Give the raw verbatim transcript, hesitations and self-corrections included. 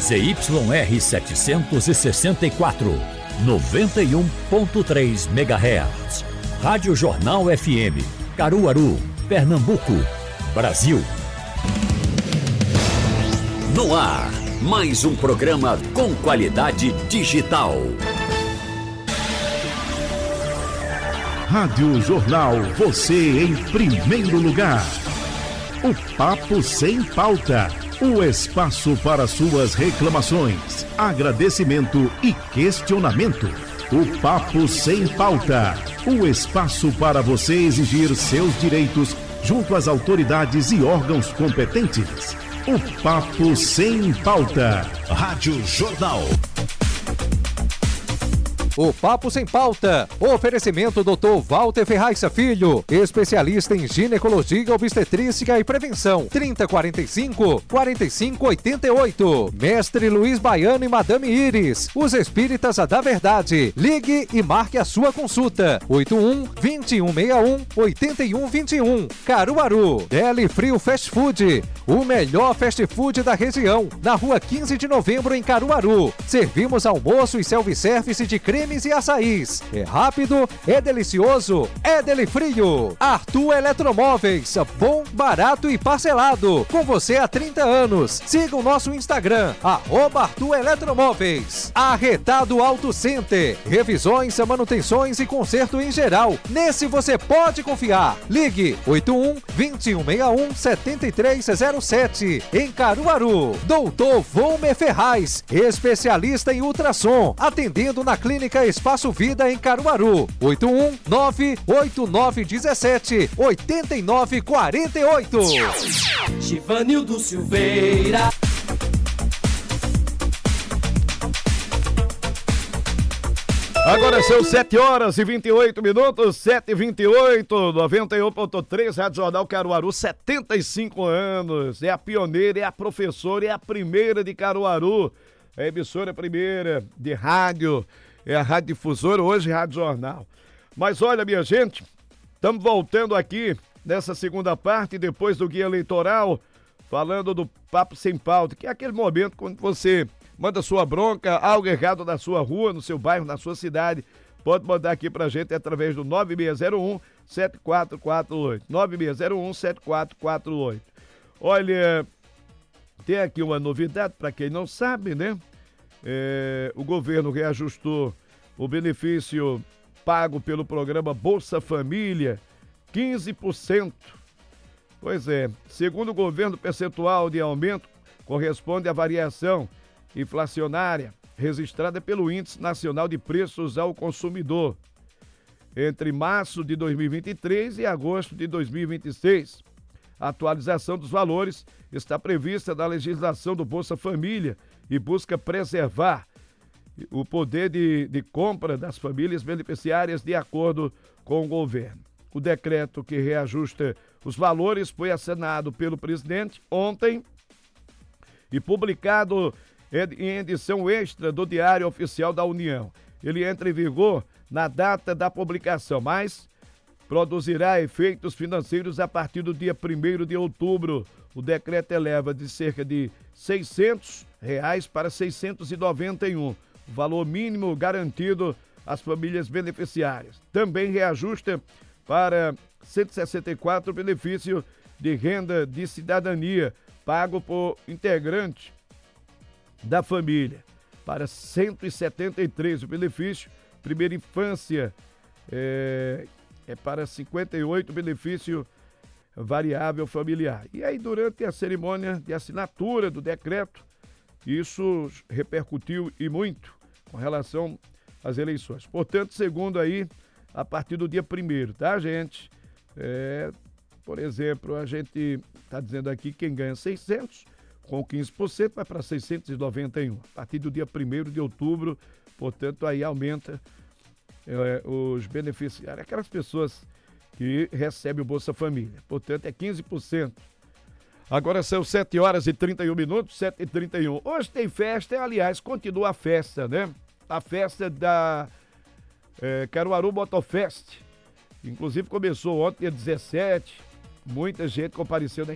Z Y R setecentos e sessenta e quatro, noventa e um ponto três megahertz. Rádio Jornal F M, Caruaru, Pernambuco, Brasil. No ar, mais um programa com qualidade digital. Rádio Jornal, você em primeiro lugar. O Papo Sem Pauta, o espaço para suas reclamações, agradecimento e questionamento. O Papo Sem Pauta, o espaço para você exigir seus direitos junto às autoridades e órgãos competentes. O Papo Sem Pauta. Rádio Jornal. O Papo Sem Pauta. Oferecimento doutor Walter Ferraz Filho, especialista em ginecologia, obstetrícia e prevenção. trinta, quarenta e cinco, quarenta e cinco, oitenta e oito. Mestre Luiz Baiano e Madame Iris, os espíritas da verdade. Ligue e marque a sua consulta. oito um, vinte e um, sessenta e um, oitenta e um, vinte e um. Caruaru. Deli Frio Fast Food, o melhor fast food da região. Na rua quinze de novembro, em Caruaru. Servimos almoço e self-service de creme e açaís. É rápido, é delicioso, é Deli Frio. Arthur Eletromóveis, bom, barato e parcelado. Com você há trinta anos. Siga o nosso Instagram, arroba Arthur Eletromóveis. Arretado Auto Center, revisões, manutenções e conserto em geral. Nesse você pode confiar. Ligue oito um, vinte e um, sessenta e um, setenta e três zero sete. Em Caruaru. Doutor Volmer Ferraz, especialista em ultrassom, atendendo na clínica Espaço Vida em Caruaru. oito um, nove oito nove um sete, oito nove quatro oito. Givanildo Silveira. Agora são sete horas e vinte e oito minutos, sete e vinte e oito, noventa e um ponto três, Rádio Jornal Caruaru, setenta e cinco anos. É a pioneira, é a professora, é a primeira de Caruaru. É a emissora primeira de rádio. É a Rádio Difusora, hoje Rádio Jornal. Mas olha, minha gente, estamos voltando aqui nessa segunda parte, depois do guia eleitoral, falando do Papo Sem Pauta, que é aquele momento quando você manda sua bronca, algo errado na sua rua, no seu bairro, na sua cidade, pode mandar aqui pra gente através do nove seis zero um, sete quatro quatro oito. nove seis zero um, sete quatro quatro oito. Olha, tem aqui uma novidade para quem não sabe, né? É, o governo reajustou o benefício pago pelo programa Bolsa Família, quinze por cento. Pois é, segundo o governo, o percentual de aumento corresponde à variação inflacionária registrada pelo Índice Nacional de Preços ao Consumidor entre março de dois mil e vinte e três e agosto de dois mil e vinte e seis. A atualização dos valores está prevista na legislação do Bolsa Família e busca preservar o poder de, de compra das famílias beneficiárias de acordo com o governo. O decreto que reajusta os valores foi assinado pelo presidente ontem e publicado em edição extra do Diário Oficial da União. Ele entra em vigor na data da publicação, mas produzirá efeitos financeiros a partir do dia primeiro de outubro. O decreto eleva de cerca de seiscentos reais para seiscentos e noventa e um, o valor mínimo garantido às famílias beneficiárias. Também reajusta para cento e sessenta e quatro o benefício de renda de cidadania pago por integrante da família. Para cento e setenta e três o benefício primeira infância é, é para cinquenta e oito o benefício variável familiar. E aí, durante a cerimônia de assinatura do decreto, isso repercutiu e muito com relação às eleições. Portanto, segundo aí, a partir do dia primeiro, tá, gente? É, por exemplo, a gente está dizendo aqui quem ganha seiscentos, com quinze por cento vai para seiscentos e noventa e um. A partir do dia primeiro de outubro, portanto, aí aumenta é, os beneficiários, aquelas pessoas que recebem o Bolsa Família. Portanto, é quinze por cento. Agora são sete horas e trinta e um minutos, sete e trinta e um. Hoje tem festa, aliás, continua a festa, né? A festa da é, Caruaru Motofest. Inclusive começou ontem, dia dezessete. Muita gente compareceu na